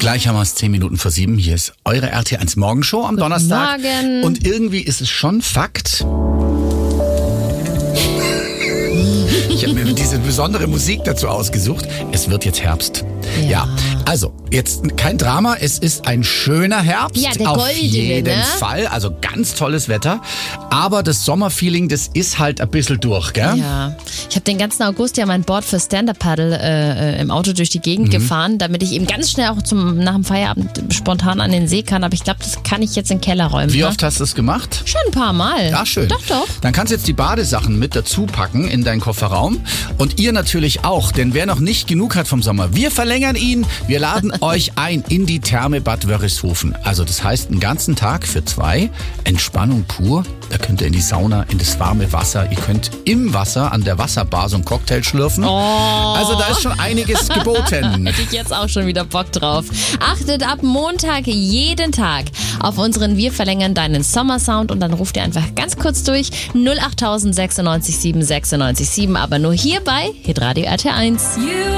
Gleich haben wir es 10 Minuten vor 7. Hier ist eure RT1 Morgenshow am Donnerstag. Morgen. Und irgendwie ist es schon Fakt. Ich habe mir diese besondere Musik dazu ausgesucht. Es wird jetzt Herbst. Ja, also jetzt kein Drama, es ist ein schöner Herbst. Ja, der auf goldene, jeden ne? Fall. Also ganz tolles Wetter. Aber das Sommerfeeling, das ist halt ein bisschen durch, gell? Ja, ich habe den ganzen August ja mein Board für Stand-Up-Paddle im Auto durch die Gegend gefahren, damit ich eben ganz schnell auch nach dem Feierabend spontan an den See kann. Aber ich glaube, das kann ich jetzt in den Keller räumen. Wie oft hast du es gemacht? Schon ein paar Mal. Ja, schön. Doch. Dann kannst du jetzt die Badesachen mit dazu packen in deinen Kofferraum. Und ihr natürlich auch, denn wer noch nicht genug hat vom Sommer, wir verlängern ihn. Wir laden euch ein in die Therme Bad Wörishofen. Also das heißt, einen ganzen Tag für 2, Entspannung pur. Da könnt ihr in die Sauna, in das warme Wasser. Ihr könnt im Wasser an der Wasserbar so einen Cocktail schlürfen. Oh. Also da ist schon einiges geboten. Hätte ich jetzt auch schon wieder Bock drauf. Achtet ab Montag jeden Tag auf unseren Wir verlängern deinen Sommersound und dann ruft ihr einfach ganz kurz durch 08000 96 7 96 7, aber nur hier bei Hitradio RT1.